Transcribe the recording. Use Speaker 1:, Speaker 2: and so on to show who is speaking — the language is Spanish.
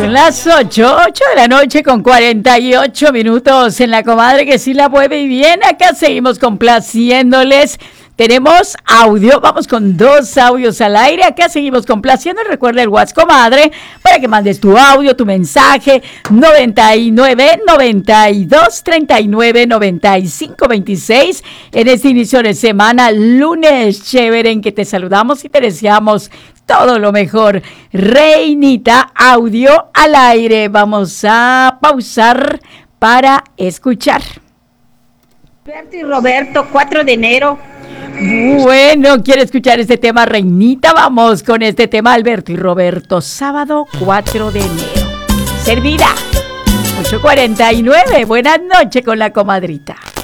Speaker 1: Son las 8 de la noche con 48 minutos en la comadre que sí la mueve bien. Acá seguimos complaciéndoles. Tenemos audio, vamos con 2 audios al aire. Acá seguimos complaciendo. Recuerda el WhatsApp, comadre, para que mandes tu audio, tu mensaje. 99 92 39 95 26. En este inicio de semana, lunes chévere, en que te saludamos y te deseamos todo lo mejor. Reinita, audio al aire. Vamos a pausar para escuchar.
Speaker 2: Alberto y Roberto, 4 de enero.
Speaker 1: Bueno, ¿quiere escuchar este tema, Reinita? Vamos con este tema, Alberto y Roberto. Sábado 4 de enero. Servida. 8:49. Buenas noches con la comadrita.